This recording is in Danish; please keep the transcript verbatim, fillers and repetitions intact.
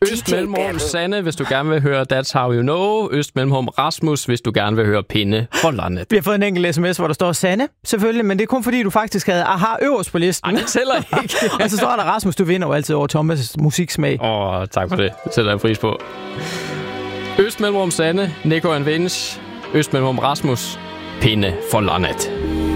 Øst mellemrum Sanne, hvis du gerne vil høre That's How You Know. Øst mellemrum Rasmus, hvis du gerne vil høre Pinde for landet. Vi har fået en enkelt sms, hvor der står Sanne, selvfølgelig, men det er kun fordi, du faktisk havde aha øverst på listen. Ej, det tæller ikke. Og så står der Rasmus, du vinder jo altid over Thomas' musiksmag. Åh, oh, tak for det. Det sætter jeg pris på. Øst mellemrum Sanne, Nico and Vince. Øst mellemrum Rasmus, Pinde for landet.